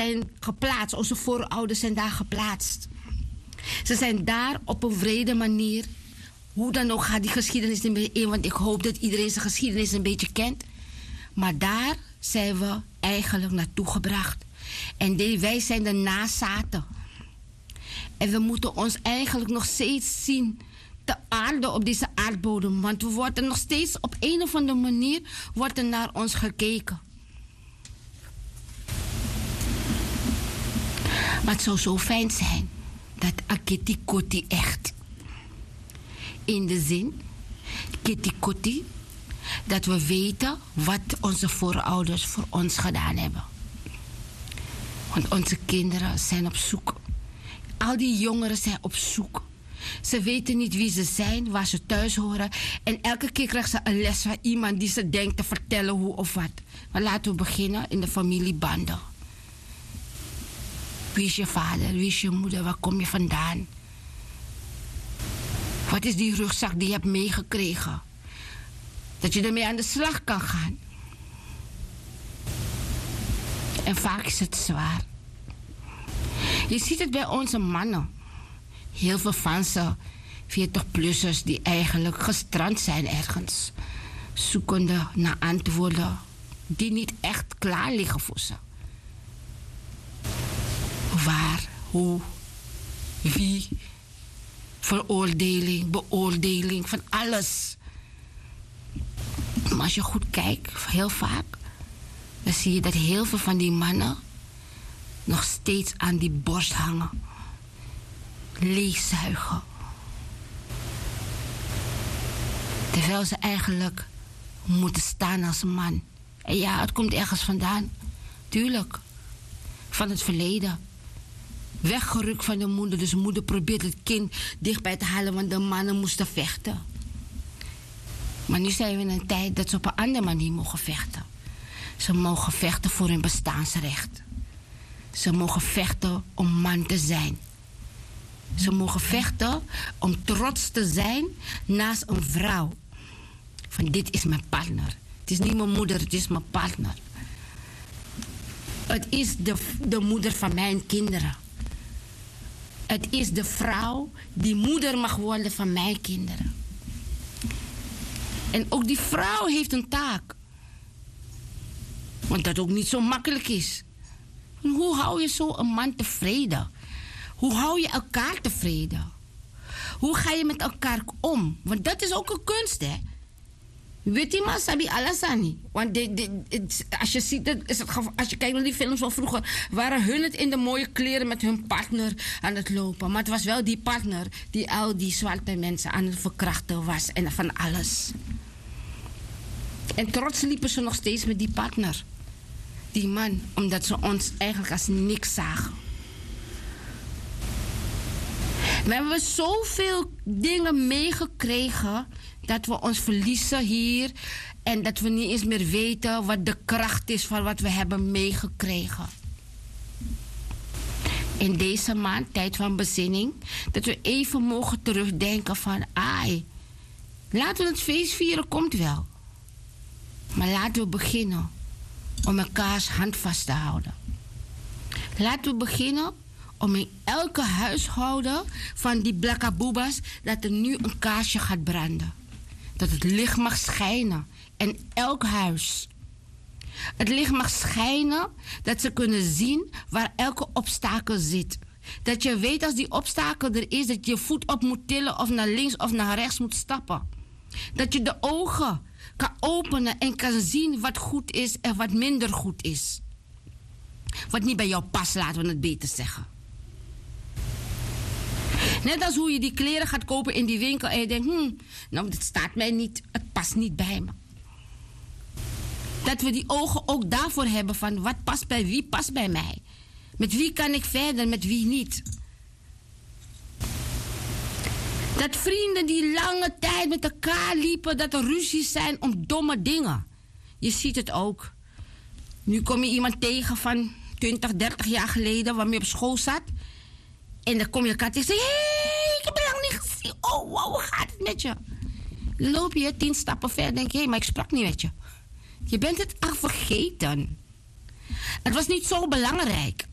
zijn geplaatst. Onze voorouders zijn daar geplaatst. Ze zijn daar op een wrede manier. Hoe dan ook gaat die geschiedenis een beetje in, want ik hoop dat iedereen zijn geschiedenis een beetje kent. Maar daar zijn we eigenlijk naartoe gebracht. En wij zijn de nazaten. En we moeten ons eigenlijk nog steeds zien te aarden op deze aardbodem. Want we worden nog steeds op een of andere manier wordt er naar ons gekeken. Maar het zou zo fijn zijn dat akiti koti echt. In de zin, kitty kotti, dat we weten wat onze voorouders voor ons gedaan hebben. Want onze kinderen zijn op zoek. Al die jongeren zijn op zoek. Ze weten niet wie ze zijn, waar ze thuis horen. En elke keer krijgen ze een les van iemand die ze denkt te vertellen hoe of wat. Maar laten we beginnen in de familiebanden. Wie is je vader? Wie is je moeder? Waar kom je vandaan? Wat is die rugzak die je hebt meegekregen? Dat je ermee aan de slag kan gaan. En vaak is het zwaar. Je ziet het bij onze mannen. Heel veel van ze, 40-plussers, die eigenlijk gestrand zijn ergens. Zoekende naar antwoorden die niet echt klaar liggen voor ze. Waar, hoe, wie, veroordeling, beoordeling, van alles. Maar als je goed kijkt, heel vaak, dan zie je dat heel veel van die mannen nog steeds aan die borst hangen. Leegzuigen. Terwijl ze eigenlijk moeten staan als man. En ja, het komt ergens vandaan. Tuurlijk. Van het verleden. Weggerukt van de moeder. Dus de moeder probeert het kind dichtbij te halen, want de mannen moesten vechten. Maar nu zijn we in een tijd dat ze op een andere manier mogen vechten. Ze mogen vechten voor hun bestaansrecht. Ze mogen vechten om man te zijn. Ze mogen vechten om trots te zijn naast een vrouw. Van dit is mijn partner. Het is niet mijn moeder, het is mijn partner. Het is de moeder van mijn kinderen. Het is de vrouw die moeder mag worden van mijn kinderen. En ook die vrouw heeft een taak. Want dat ook niet zo makkelijk is. Hoe hou je zo een man tevreden? Hoe hou je elkaar tevreden? Hoe ga je met elkaar om? Want dat is ook een kunst, hè? Weet je maar, sabi alasani. Want als je ziet, als je kijkt naar die films van vroeger, waren hun het in de mooie kleren met hun partner aan het lopen. Maar het was wel die partner die al die zwarte mensen aan het verkrachten was en van alles. En trots liepen ze nog steeds met die partner. Die man, omdat ze ons eigenlijk als niks zagen. We hebben zoveel dingen meegekregen dat we ons verliezen hier en dat we niet eens meer weten wat de kracht is van wat we hebben meegekregen. In deze maand, tijd van bezinning, dat we even mogen terugdenken van, laten we het feest vieren, komt wel. Maar laten we beginnen om elkaars hand vast te houden. Laten we beginnen om in elke huishouden van die blakkaboebas dat er nu een kaarsje gaat branden. Dat het licht mag schijnen in elk huis. Het licht mag schijnen dat ze kunnen zien waar elke obstakel zit. Dat je weet als die obstakel er is, dat je je voet op moet tillen of naar links of naar rechts moet stappen. Dat je de ogen kan openen en kan zien wat goed is en wat minder goed is. Wat niet bij jou past, laten we het beter zeggen. Net als hoe je die kleren gaat kopen in die winkel en je denkt, nou, dit staat mij niet, het past niet bij me. Dat we die ogen ook daarvoor hebben van wat past bij wie past bij mij. Met wie kan ik verder, met wie niet. Dat vrienden die lange tijd met elkaar liepen, dat er ruzies zijn om domme dingen. Je ziet het ook. Nu kom je iemand tegen van 20, 30 jaar geleden, waarmee je op school zat. En dan kom je elkaar tegen en zeg ik heb je lang niet gezien. Oh, wow, hoe gaat het met je? Dan loop je 10 stappen verder en denk je, maar ik sprak niet met je. Je bent het al vergeten. Het was niet zo belangrijk.